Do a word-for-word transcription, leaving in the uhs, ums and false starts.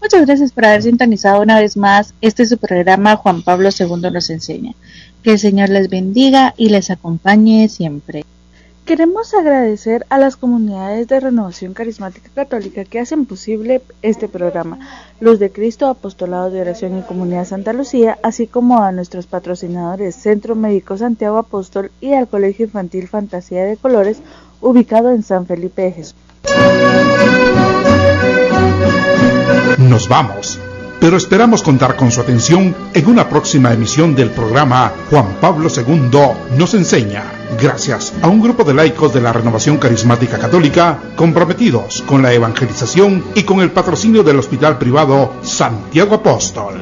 Muchas gracias por haber sintonizado una vez más este es su programa Juan Pablo segundo nos enseña. Que el Señor les bendiga y les acompañe siempre. Queremos agradecer a las comunidades de Renovación Carismática Católica que hacen posible este programa, Luz de Cristo, Apostolado de Oración y Comunidad Santa Lucía, así como a nuestros patrocinadores Centro Médico Santiago Apóstol y al Colegio Infantil Fantasía de Colores, ubicado en San Felipe de Jesús. Nos vamos, pero esperamos contar con su atención en una próxima emisión del programa Juan Pablo segundo nos enseña, gracias a un grupo de laicos de la Renovación Carismática Católica comprometidos con la evangelización y con el patrocinio del Hospital Privado Santiago Apóstol.